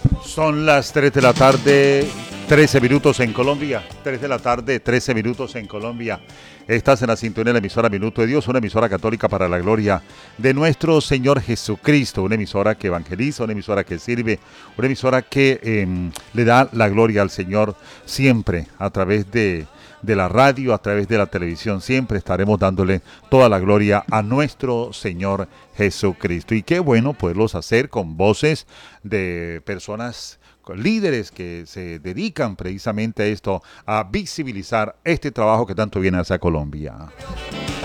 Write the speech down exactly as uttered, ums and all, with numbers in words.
Son las tres de la tarde, trece minutos en Colombia. tres de la tarde, trece minutos en Colombia. Estás en la sintonía de la emisora Minuto de Dios, una emisora católica para la gloria de nuestro Señor Jesucristo. Una emisora que evangeliza, una emisora que sirve, una emisora que eh, le da la gloria al Señor siempre a través de, de la radio, a través de la televisión. Siempre estaremos dándole toda la gloria a nuestro Señor Jesucristo. Y qué bueno poderlos hacer con voces de personas, con líderes que se dedican precisamente a esto, a visibilizar este trabajo que tanto viene hacia Colombia.